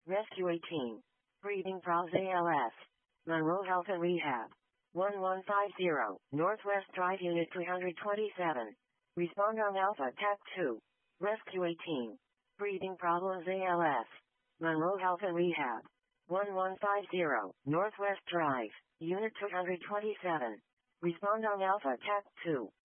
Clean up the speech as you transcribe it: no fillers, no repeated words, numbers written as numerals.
Rescue 18. Breathing Problems ALS. Monroe Health and Rehab. 1150, Northwest Drive, Unit 327. Respond on Alpha TAC 2. Rescue 18. Breathing Problems ALS. Monroe Health and Rehab. 1150, Northwest Drive, Unit 227. Respond on Alpha TAC 2.